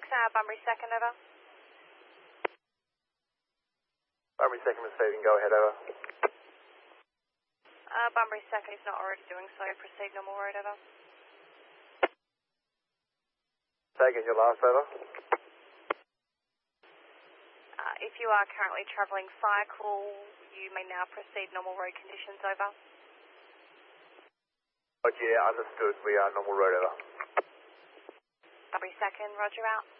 Bunbury 2nd, over. Bunbury 2nd receiving, go ahead, over. Bunbury 2nd is not already doing so, proceed normal road, over. Taking your last, over. If you are currently travelling fire call, you may now proceed normal road conditions, over. Yeah, understood. We are normal road, over. Bunbury 2nd, roger out.